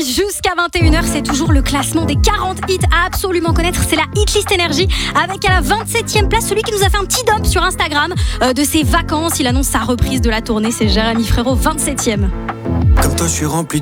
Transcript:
jusqu'à 21h. C'est toujours le classement des 40 hits à absolument connaître. C'est la Hitlist Énergie avec à la 27e place celui qui nous a fait un petit dump sur Instagram de ses vacances. Il annonce sa reprise de la tournée. C'est Jérémy Frérot, 27e. Comme toi, je suis rempli